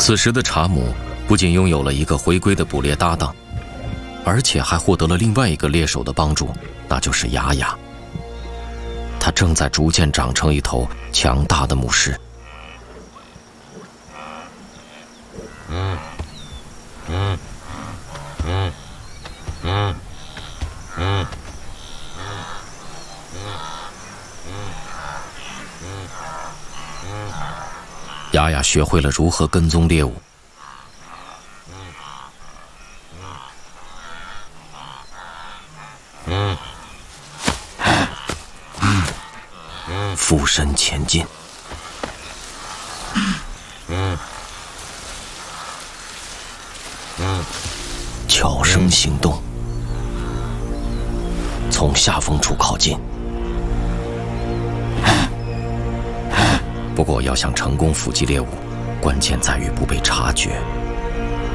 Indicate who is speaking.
Speaker 1: 此时的查姆不仅拥有了一个回归的捕猎搭档，而且还获得了另外一个猎手的帮助，那就是雅雅。他正在逐渐长成一头强大的母狮。雅雅学会了如何跟踪猎物。俯身前进。悄声行动，从下风处靠近。不过，要想成功伏击猎物，关键在于不被察觉。